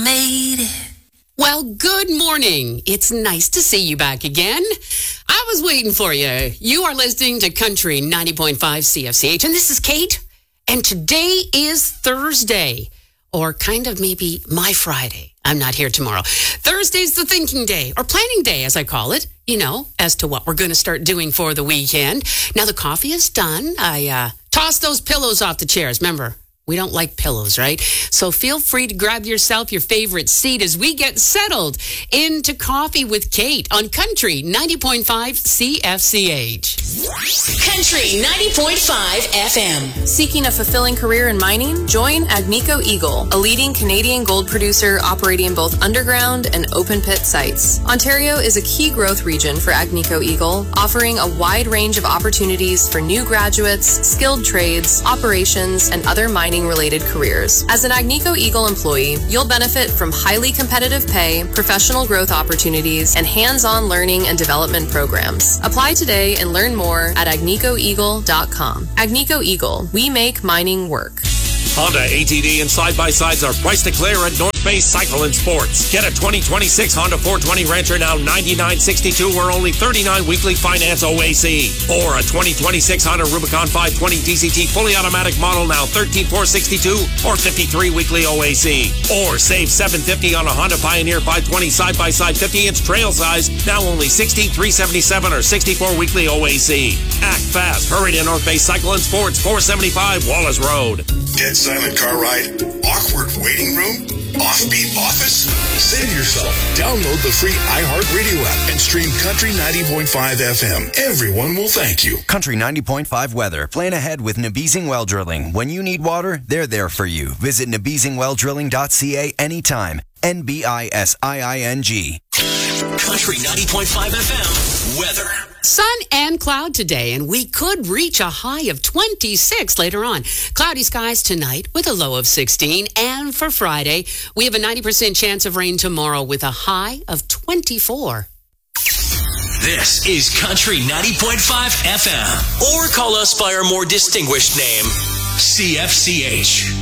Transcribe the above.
Made it. Well, good morning. It's nice to see you back again. I was waiting for you. You are listening to Country 90.5 CFCH, and this is Kate. And today is Thursday, or kind of maybe my Friday. I'm not here tomorrow. Thursday's the thinking day, or planning day, as I call it, as to what we're going to start doing for the weekend. Now, the coffee is done. I tossed those pillows off the chairs. Remember, we don't like pillows, right? So feel free to grab yourself your favorite seat as we get settled into Coffee with Kate on Country 90.5 CFCH. Country 90.5 FM. Seeking a fulfilling career in mining? Join Agnico Eagle, a leading Canadian gold producer operating both underground and open pit sites. Ontario is a key growth region for Agnico Eagle, offering a wide range of opportunities for new graduates, skilled trades, operations, and other mining-related careers. As an Agnico Eagle employee, you'll benefit from highly competitive pay, professional growth opportunities, and hands-on learning and development programs. Apply today and learn more at agnicoeagle.com. Agnico Eagle, we make mining work. Honda ATV and side-by-sides are priced to clear at North Bay Cycle and Sports. Get a 2026 Honda 420 Rancher now $99.62 or only $39 weekly finance OAC. Or a 2026 Honda Rubicon 520 DCT fully automatic model now $13,462 or $53 weekly OAC. Or save $750 on a Honda Pioneer 520 side-by-side 50-inch trail size now only $16,377 or $64 weekly OAC. Act fast. Hurry to North Bay Cycle and Sports, 475 Wallace Road. Dead silent car ride? Awkward waiting room? Offbeat office? Save yourself. Download the free iHeartRadio app and stream Country 90.5 FM. Everyone will thank you. Country 90.5 weather. Plan ahead with Nabizing Well Drilling. When you need water, they're there for you. Visit nabizingwelldrilling.ca anytime. NBISIING. Country 90.5 FM. Weather. Sun and cloud today, and we could reach a high of 26 later on. Cloudy skies tonight with a low of 16. And for Friday, we have a 90% chance of rain tomorrow with a high of 24. This is Country 90.5 FM. Or call us by our more distinguished name, CFCH.